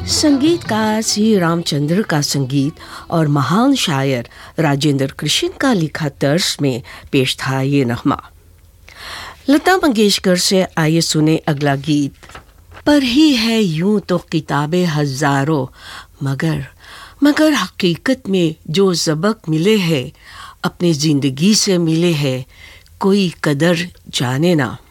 संगीतकार श्री रामचंद्र का संगीत और महान शायर राजेंद्र कृष्ण का लिखा तर्ज में पेश था ये नगमा। लता मंगेशकर से आइए सुने अगला गीत। पढ़ी है यूं तो किताबें हजारों, मगर हकीकत में जो सबक मिले हैं अपनी जिंदगी से मिले हैं, कोई कदर जाने ना।